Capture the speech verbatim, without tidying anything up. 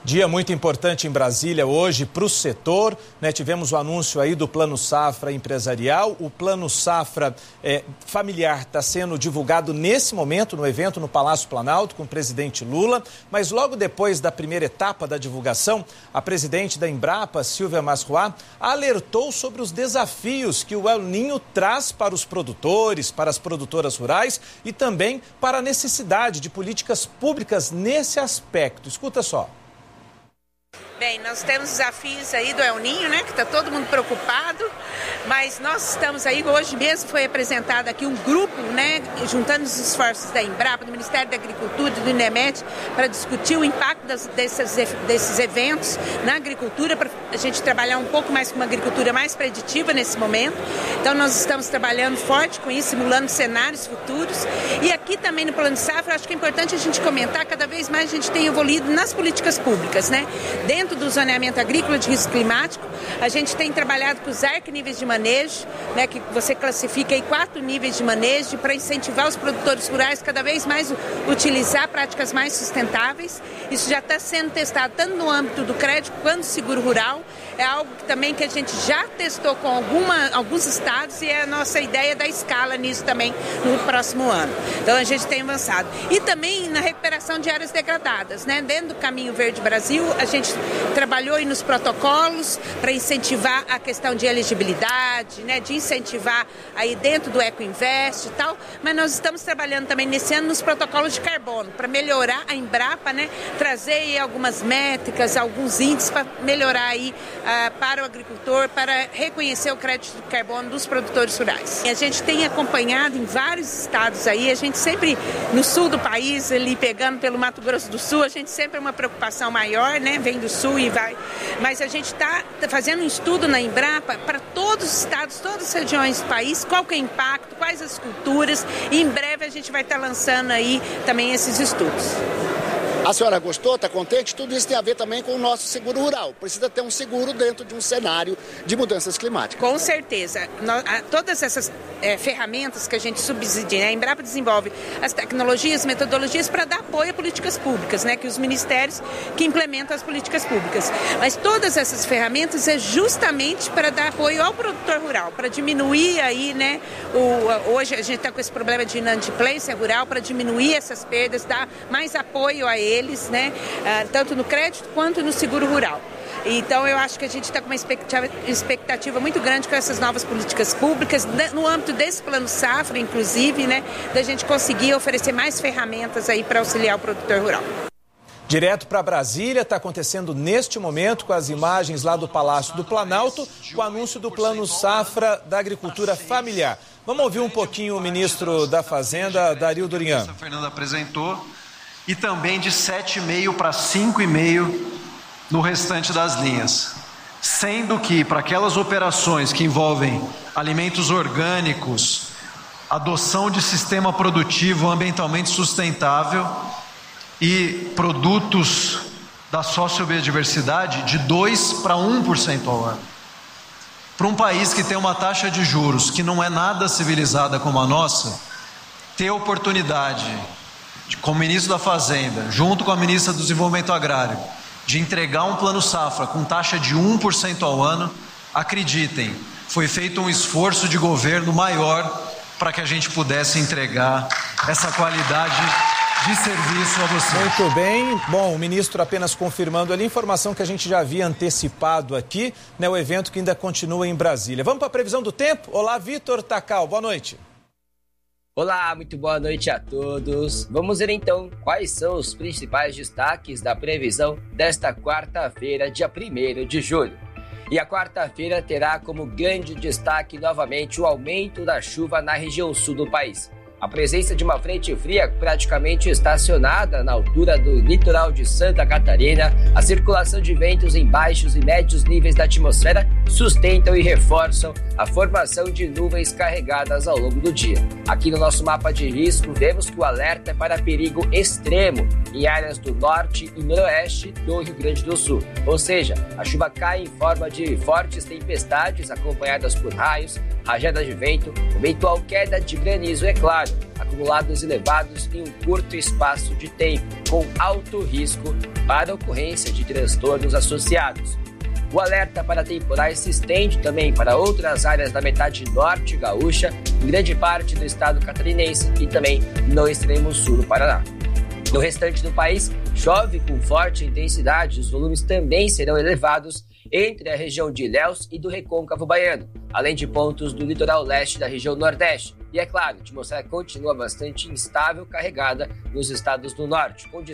Dia muito importante em Brasília hoje para o setor, né? Tivemos o anúncio aí do Plano Safra Empresarial. O Plano Safra é, Familiar está sendo divulgado nesse momento no evento no Palácio Planalto com o presidente Lula. Mas logo depois da primeira etapa da divulgação, a presidente da Embrapa, Silvia Masruá, alertou sobre os desafios que o El Niño traz para os produtores, para as produtoras rurais e também para a necessidade de políticas públicas nesse aspecto. Escuta só. Bem, nós temos desafios aí do El Niño, né, que está todo mundo preocupado, mas nós estamos aí, hoje mesmo foi apresentado aqui um grupo, né, juntando os esforços da Embrapa, do Ministério da Agricultura e do INEMET, para discutir o impacto das, desses, desses eventos na agricultura, para a gente trabalhar um pouco mais com uma agricultura mais preditiva nesse momento. Então nós estamos trabalhando forte com isso, simulando cenários futuros. E aqui também no Plano Safra, acho que é importante a gente comentar, cada vez mais a gente tem evoluído nas políticas públicas, né? Dentro do zoneamento agrícola de risco climático, a gente tem trabalhado com os arquiníveis de manejo, né, que você classifica aí quatro níveis de manejo para incentivar os produtores rurais cada vez mais utilizar práticas mais sustentáveis. Isso já está sendo testado tanto no âmbito do crédito quanto do seguro rural. É algo que também que a gente já testou com alguma, alguns estados e é a nossa ideia da escala nisso também no próximo ano. Então a gente tem avançado. E também na recuperação de áreas degradadas, né? Dentro do Caminho Verde Brasil, a gente trabalhou aí nos protocolos para incentivar a questão de elegibilidade, né, de incentivar aí dentro do Ecoinvest e tal, mas nós estamos trabalhando também nesse ano nos protocolos de carbono para melhorar a Embrapa, né, trazer aí algumas métricas, alguns índices para melhorar aí uh, para o agricultor, para reconhecer o crédito de carbono dos produtores rurais. E a gente tem acompanhado em vários estados aí, a gente sempre no sul do país, ali pegando pelo Mato Grosso do Sul, a gente sempre é uma preocupação maior, né, vem do sul e vai, mas a gente está fazendo um estudo na Embrapa para todos os estados, todas as regiões do país, qual que é o impacto, quais as culturas, e em breve a gente vai estar lançando aí também esses estudos. A senhora gostou? Está contente? Tudo isso tem a ver também com o nosso seguro rural. Precisa ter um seguro dentro de um cenário de mudanças climáticas. Com certeza. Nós, a, todas essas é, ferramentas que a gente subsidia, né? A Embrapa desenvolve as tecnologias, metodologias para dar apoio a políticas públicas, né? Que os ministérios que implementam as políticas públicas. Mas todas essas ferramentas é justamente para dar apoio ao produtor rural, para diminuir aí, né? O, hoje a gente está com esse problema de inadimplência rural, para diminuir essas perdas, dar mais apoio a ele. eles, né, tanto no crédito quanto no seguro rural. Então eu acho que a gente está com uma expectativa, expectativa muito grande com essas novas políticas públicas, no âmbito desse Plano Safra, inclusive, né, da gente conseguir oferecer mais ferramentas aí para auxiliar o produtor rural. Direto para Brasília, está acontecendo neste momento com as imagens lá do Palácio do Planalto, com o anúncio do Plano Safra da Agricultura Familiar. Vamos ouvir um pouquinho o ministro da Fazenda, Dario Durian. A Fernanda apresentou. E também de sete vírgula cinco para cinco vírgula cinco no restante das linhas. Sendo que, para aquelas operações que envolvem alimentos orgânicos, adoção de sistema produtivo ambientalmente sustentável e produtos da sociobiodiversidade, de dois para um por cento ao ano. Para um país que tem uma taxa de juros que não é nada civilizada como a nossa, ter a oportunidade, como ministro da Fazenda, junto com a ministra do Desenvolvimento Agrário, de entregar um plano safra com taxa de um por cento ao ano, acreditem, foi feito um esforço de governo maior para que a gente pudesse entregar essa qualidade de serviço a vocês. Muito bem. Bom, o ministro apenas confirmando ali a informação que a gente já havia antecipado aqui, né, o evento que ainda continua em Brasília. Vamos para a previsão do tempo? Olá, Vitor Tacal, boa noite. Olá, muito boa noite a todos. Vamos ver então quais são os principais destaques da previsão desta quarta-feira, dia primeiro de julho. E a quarta-feira terá como grande destaque novamente o aumento da chuva na região sul do país. A presença de uma frente fria praticamente estacionada na altura do litoral de Santa Catarina, a circulação de ventos em baixos e médios níveis da atmosfera sustentam e reforçam a formação de nuvens carregadas ao longo do dia. Aqui no nosso mapa de risco, vemos que o alerta é para perigo extremo em áreas do norte e noroeste do Rio Grande do Sul. Ou seja, a chuva cai em forma de fortes tempestades acompanhadas por raios, rajadas de vento, eventual queda de granizo, é claro. acumulados elevados em um curto espaço de tempo, com alto risco para a ocorrência de transtornos associados. O alerta para temporais se estende também para outras áreas da metade norte gaúcha, em grande parte do estado catarinense e também no extremo sul do Paraná. No restante do país, chove com forte intensidade, os volumes também serão elevados entre a região de Ilhéus e do Recôncavo Baiano, além de pontos do litoral leste da região nordeste. E é claro, a atmosfera continua bastante instável, carregada nos estados do norte, com